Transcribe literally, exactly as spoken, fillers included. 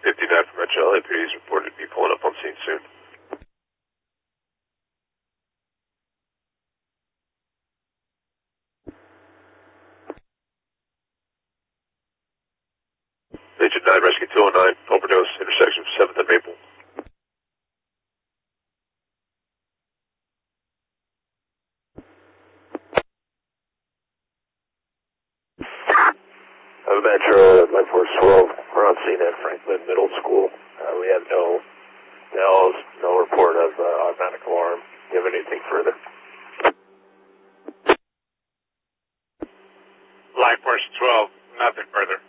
fifty-nine from Metro L A P D is reported to be pulling up on scene soon. Agent nine, Rescue two oh nine, overdose, intersection of seventh and Maple. Uh, Metro, Life Force twelve, we're on scene at Franklin Middle School. Uh, we have no bells, no report of uh, automatic alarm. Do you have anything further? Life Force twelve, nothing further.